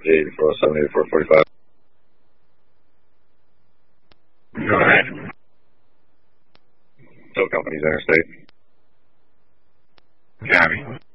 8407, 8445. Go ahead. Tow Company's Interstate. Copy.